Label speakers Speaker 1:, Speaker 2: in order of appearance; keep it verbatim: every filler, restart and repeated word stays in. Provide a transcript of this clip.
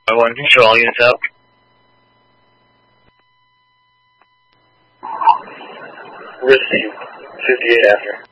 Speaker 1: one, control all units out. Receive. fifty-eight after.